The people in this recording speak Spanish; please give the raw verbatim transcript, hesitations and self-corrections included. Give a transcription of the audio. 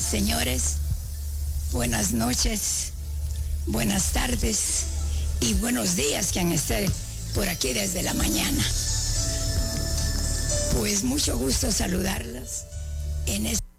Señores, buenas noches, buenas tardes y buenos días que han estado por aquí desde la mañana. Pues mucho gusto saludarlas en este